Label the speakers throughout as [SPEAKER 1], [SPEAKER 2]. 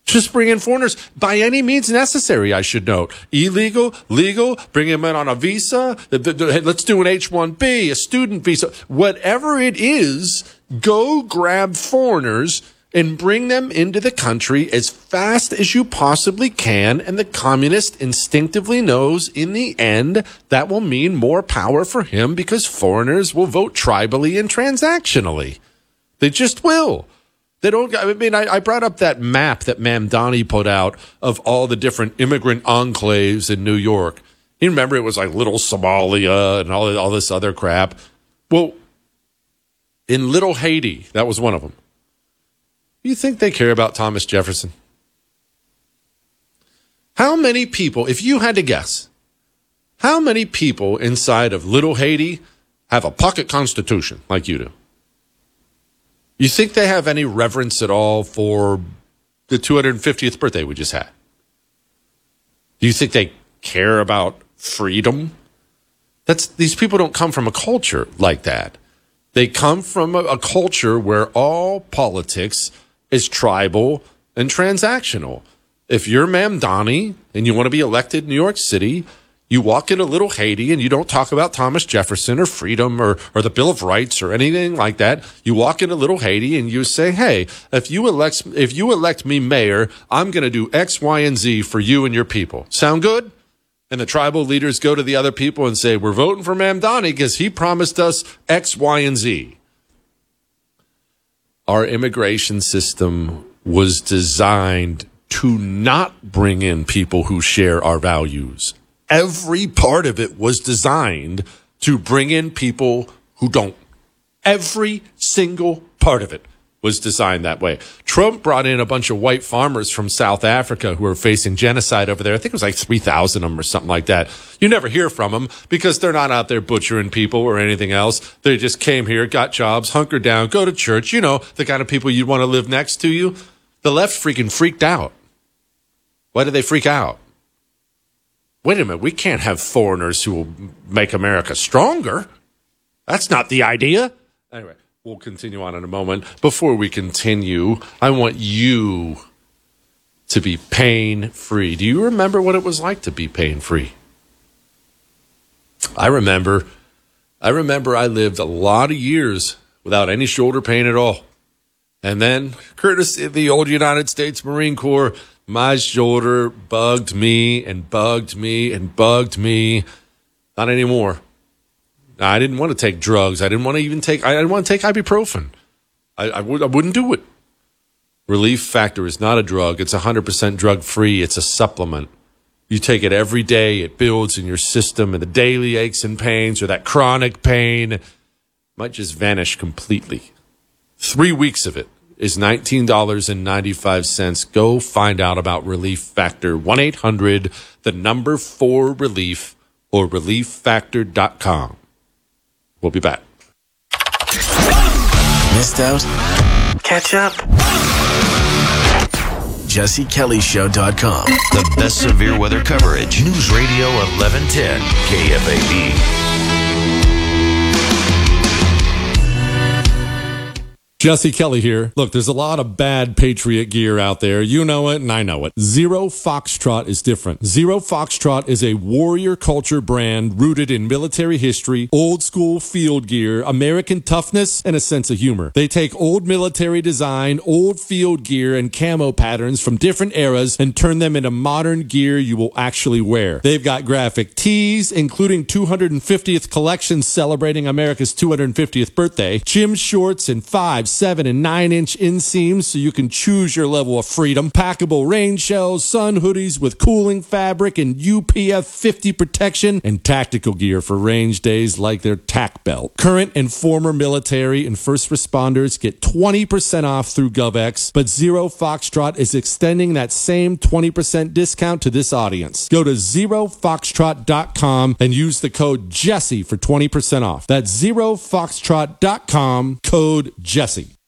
[SPEAKER 1] Just bring in foreigners by any means necessary, I should note. Illegal, legal, bring them in on a visa. Let's do an H-1B, a student visa. Whatever it is, go grab foreigners and bring them into the country as fast as you possibly can. And the communist instinctively knows in the end that will mean more power for him because foreigners will vote tribally and transactionally. They just will. They don't. I mean, I brought up that map that Mamdani put out of all the different immigrant enclaves in New York. You remember it was like Little Somalia and all this other crap. Well, in Little Haiti, that was one of them. You think they care about Thomas Jefferson? How many people, if you had to guess, how many people inside of Little Haiti have a pocket constitution like you do? You think they have any reverence at all for the 250th birthday we just had? Do you think they care about freedom? These people don't come from a culture like that. They come from a culture where all politics is tribal and transactional. If you're Mamdani and you want to be elected in New York City, you walk into Little Haiti and you don't talk about Thomas Jefferson or freedom or the Bill of Rights or anything like that. You walk into Little Haiti and you say, hey, if you elect me mayor, I'm going to do X, Y, and Z for you and your people. Sound good? And the tribal leaders go to the other people and say, we're voting for Mamdani because he promised us X, Y, and Z. Our immigration system was designed to not bring in people who share our values. Every part of it was designed to bring in people who don't. Every single part of it was designed that way. Trump brought in a bunch of white farmers from South Africa who are facing genocide over there. I think it was like 3,000 of them or something like that. You never hear from them because they're not out there butchering people or anything else. They just came here, got jobs, hunkered down, go to church. You know, the kind of people you'd want to live next to you. The left freaked out. Why did they freak out? Wait a minute, we can't have foreigners who will make America stronger. That's not the idea. Anyway, we'll continue on in a moment. Before we continue, I want you to be pain-free. Do you remember what it was like to be pain-free? I remember I lived a lot of years without any shoulder pain at all. And then, courtesy of the old United States Marine Corps, my shoulder bugged me and bugged me and bugged me. Not anymore. I didn't want to take drugs. I didn't want to take ibuprofen. I wouldn't do it. Relief Factor is not a drug. It's 100% drug-free. It's a supplement. You take it every day. It builds in your system, and the daily aches and pains or that chronic pain might just vanish completely. 3 weeks of it is $19.95. Go find out about Relief Factor. 1-800-4RELIEF or ReliefFactor.com. We'll be back.
[SPEAKER 2] Missed out? Catch up. JesseKellyShow.com.
[SPEAKER 3] The best severe weather coverage. News Radio 1110 KFAB.
[SPEAKER 1] Jesse Kelly here. Look, there's a lot of bad Patriot gear out there. You know it, and I know it. Zero Foxtrot is different. Zero Foxtrot is a warrior culture brand rooted in military history, old school field gear, American toughness, and a sense of humor. They take old military design, old field gear, and camo patterns from different eras and turn them into modern gear you will actually wear. They've got graphic tees, including 250th collections celebrating America's 250th birthday, gym shorts, and 5, 7, and 9-inch inseams so you can choose your level of freedom, packable rain shells, sun hoodies with cooling fabric and UPF 50 protection, and tactical gear for range days like their TAC belt. Current and former military and first responders get 20% off through GovX, but Zero Foxtrot is extending that same 20% discount to this audience. Go to ZeroFoxtrot.com and use the code Jesse for 20% off. That's ZeroFoxtrot.com, code Jesse.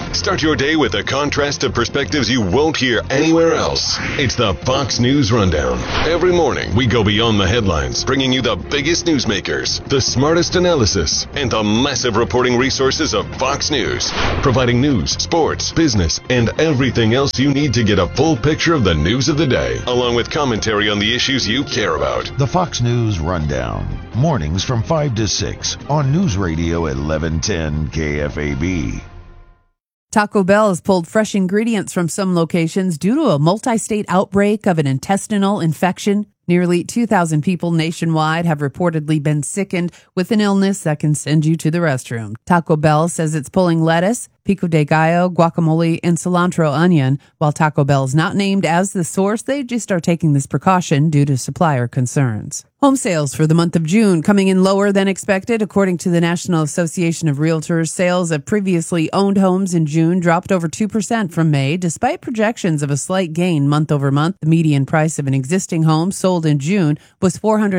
[SPEAKER 4] Start your day with a contrast of perspectives you won't hear anywhere else. It's the Fox News Rundown. Every morning, we go beyond the headlines, bringing you the biggest newsmakers, the smartest analysis, and the massive reporting resources of Fox News, providing news, sports, business, and everything else you need to get a full picture of the news of the day, along with commentary on the issues you care about.
[SPEAKER 5] The Fox News Rundown, mornings from 5 to 6 on News Radio 1110 KFAB.
[SPEAKER 6] Taco Bell has pulled fresh ingredients from some locations due to a multi-state outbreak of an intestinal infection. Nearly 2,000 people nationwide have reportedly been sickened with an illness that can send you to the restroom. Taco Bell says it's pulling lettuce, pico de gallo, guacamole, and cilantro onion. While Taco Bell is not named as the source, they just are taking this precaution due to supplier concerns. Home sales for the month of June coming in lower than expected. According to the National Association of Realtors, sales of previously owned homes in June dropped over 2% from May, despite projections of a slight gain month over month. The median price of an existing home sold in June was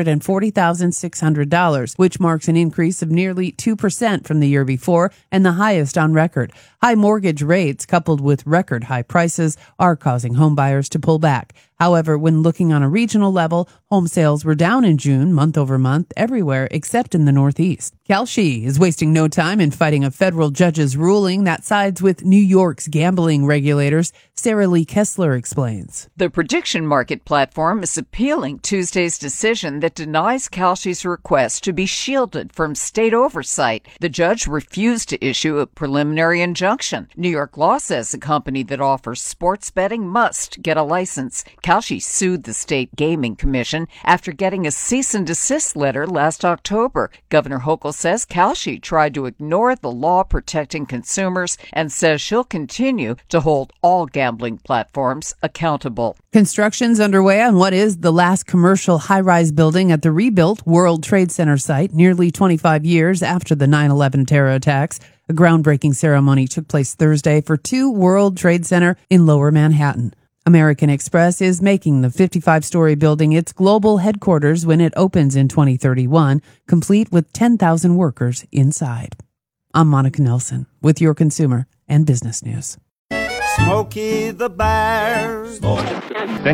[SPEAKER 6] $440,600, which marks an increase of nearly 2% from the year before and the highest on record. High mortgage rates coupled with record high prices are causing homebuyers to pull back. However, when looking on a regional level, home sales were down in June, month over month, everywhere except in the Northeast. Kalshi is wasting no time in fighting a federal judge's ruling that sides with New York's gambling regulators. Sarah Lee Kessler explains.
[SPEAKER 7] The prediction market platform is appealing Tuesday's decision that denies Kalshi's request to be shielded from state oversight. The judge refused to issue a preliminary injunction. New York law says a company that offers sports betting must get a license. Kalshi sued the state gaming commission after getting a cease and desist letter last October. Governor Hochul says Kalshi tried to ignore the law protecting consumers and says she'll continue to hold all gambling platforms accountable.
[SPEAKER 6] Construction's underway on what is the last commercial high-rise building at the rebuilt World Trade Center site nearly 25 years after the 9/11 terror attacks. A groundbreaking ceremony took place Thursday for 2 World Trade Center in Lower Manhattan. American Express is making the 55-story building its global headquarters when it opens in 2031, complete with 10,000 workers inside. I'm Monica Nelson with your consumer and business news.
[SPEAKER 8] Smokey the Bear.